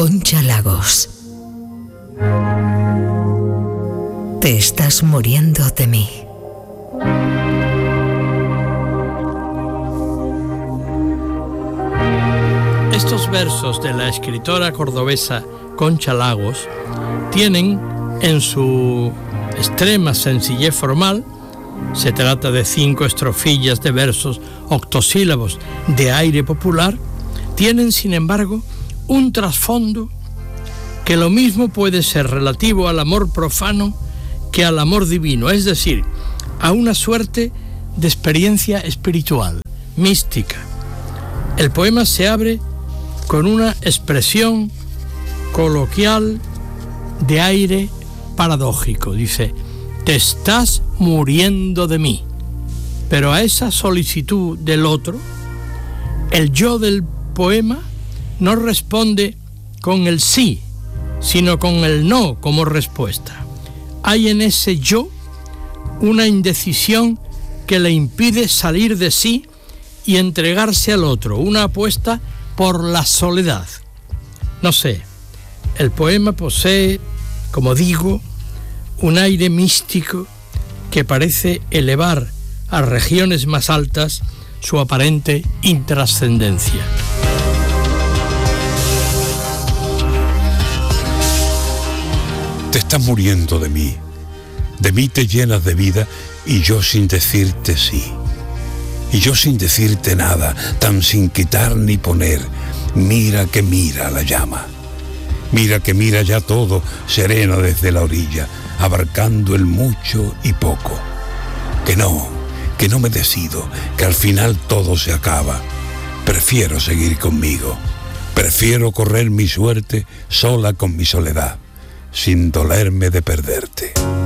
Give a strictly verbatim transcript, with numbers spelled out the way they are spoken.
Concha Lagos. Te estás muriendo de mí. Estos versos de la escritora cordobesa Concha Lagos tienen en su extrema sencillez formal, se trata de cinco estrofillas de versos octosílabos de aire popular, tienen sin embargo un trasfondo que lo mismo puede ser relativo al amor profano que al amor divino, es decir, a una suerte de experiencia espiritual, mística. El poema se abre con una expresión coloquial de aire paradójico. Dice: te estás muriendo de mí. Pero a esa solicitud del otro, el yo del poema no responde con el sí, sino con el no como respuesta. Hay en ese yo una indecisión que le impide salir de sí y entregarse al otro, una apuesta por la soledad. No sé, el poema posee, como digo, un aire místico que parece elevar a regiones más altas su aparente intrascendencia. Te estás muriendo de mí, de mí te llenas de vida y yo sin decirte sí. Y yo sin decirte nada, tan sin quitar ni poner, mira que mira la llama. Mira que mira ya todo, serena desde la orilla, abarcando el mucho y poco. Que no, que no me decido, que al final todo se acaba. Prefiero seguir conmigo, prefiero correr mi suerte sola con mi soledad, sin dolerme de perderte.